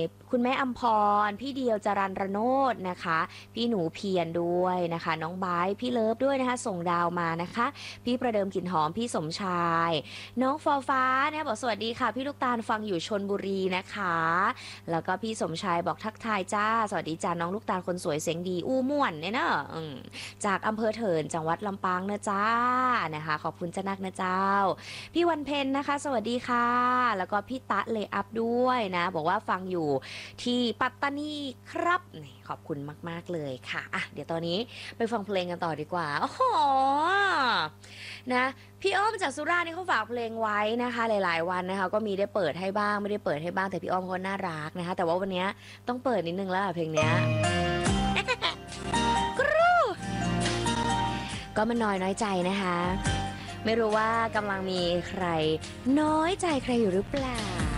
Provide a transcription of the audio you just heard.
คุณแม่อัมพรพี่เดียวจรัญรโนจน์นะคะพี่หนูเพียรด้วยนะคะน้องไบร์ทพี่เลิฟด้วยนะคะส่งดาวมานะคะพี่ประเดิมกลิ่นหอมพี่สมชายน้องฟอฟ้าเนี่ยบอกสวัสดีค่ะพี่ลูกตาลฟังอยู่ชลบุรีนะคะแล้วก็พี่สมชายบอกทักทายจ้าสวัสดีจ้าน้องลูกตาลคนสวยเสียงดีอู้ม่วนเนี่ยเนอะจากอำเภอเถินจังหวัดลำปางนะจ้านะคะขอบคุณเจ้านักนะเจ้า พี่วันเพ็ญนะคะสวัสดีค่ะแล้วก็พี่ตะเลอัพด้วยนะบอกว่าฟังอยู่ที่ปัตตานีครับนี่ขอบคุณมากๆเลยค่ะอ่ะเดี๋ยวตอนนี้ไปฟังเพลงกันต่อดีกว่าโอ้โหนะพี่อ้อมจากสุราษฎร์นี่เขาฝากเพลงไว้นะคะหลายๆวันนะคะก็มีได้เปิดให้บ้างไม่ได้เปิดให้บ้างแต่พี่อ้อมก็น่ารักนะคะแต่ว่าวันนี้ต้องเปิดนิดนึงแล้วเพลงเนี้ยก็มันน้อยใจนะคะไม่รู้ว่ากำลังมีใครน้อยใจใครอยู่หรือเปล่า